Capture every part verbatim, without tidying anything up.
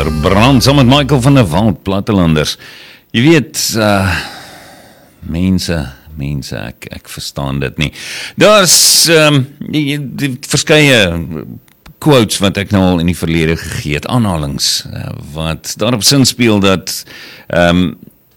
Platelander, brand saam met Michael van der Walt, Platelanders. Jy weet, uh, mense, mense, ek, ek verstaan dit nie. Daar's um, die, die verskeie quotes wat ek nou al in die verlede gegee het, aanhalings, uh, wat daarop sin speel dat um,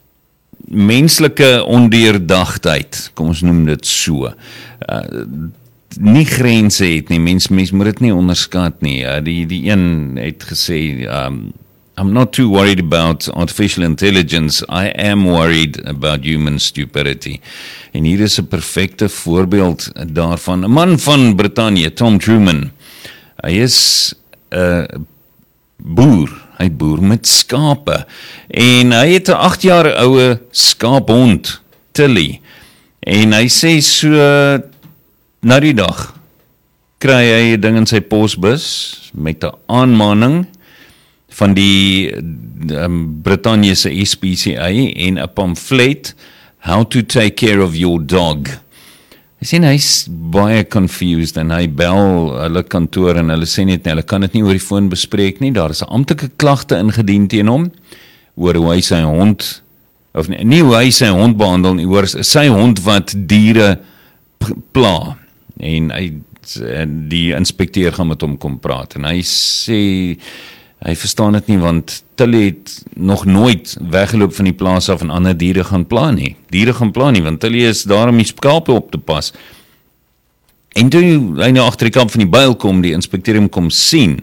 menslike ondeurdagtheid, kom ons noem dit so, uh, nie grense het nie, mens, mens moet dit nie onderskat nie. Uh, die, die een het gesê, um, I'm not too worried about artificial intelligence, I am worried about human stupidity. En hier is 'n perfekte voorbeeld daarvan. 'n Man van Brittanje, Tom Truman, hy is 'n uh, boer, hy boer met skape, en hy het 'n agt jaar oue skaaphond, Tilly, en hy sê so, na die dag, kry hy 'n ding in sy posbus, met 'n aanmaning van die um, Brittanje se S P C A, en 'n pamflet, How to take care of your dog. Hy sê, hy's baie confused, en hy bel hulle kantoor, en hulle sê net, hulle kan dit nie oor die foon bespreek nie, daar is 'n amptelike klagte ingedien teen hom, oor hoe hy sy hond, of nie, nie hoe hy sy hond behandel nie, oor sy hond wat diere pla, en hy, die inspekteur gaan met hom kom praat, en hy sê, hy verstaan dit nie, want Tilly het nog nooit weggeloop van die plaas af en ander diere gaan pla nie. Diere gaan pla nie, want Tilly is daar om die skape op te pas. En toe hy nou agter die kant van die byl kom, die inspekteur hom kom sien,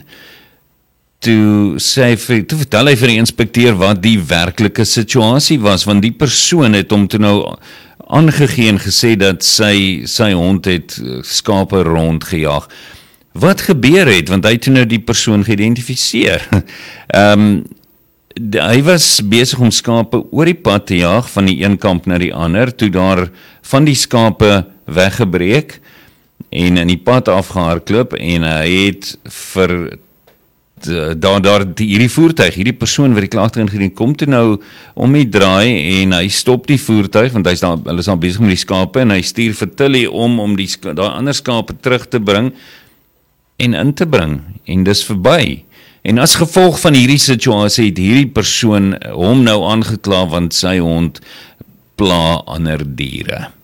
toe, sê hy, toe vertel hy vir die inspekteur wat die werklike situasie was, want die persoon het hom toe nou aangegee en gesê dat sy, sy hond het skape rondgejaag. Wat gebeur het, want hy het nou die persoon geïdentifiseer. um, de, hy was besig om skape oor die pad te jaag, van die een kamp na die ander, toe daar van die skape weggebreek, en in die pad afgehardloop, en hy het vir daar, daar die, hierdie voertuig, hierdie persoon wat die klagte ingedien, kom toe nou om die draai, en hy stop die voertuig, want hy is daar, hulle is daar besig met die skape, en hy stuur vir Tilly om, om die daar ander skape terug te bring, en in te bring, en dis verby. En as gevolg van hierdie situasie, het hierdie persoon hom nou aangekla, want sy hond pla ander diere.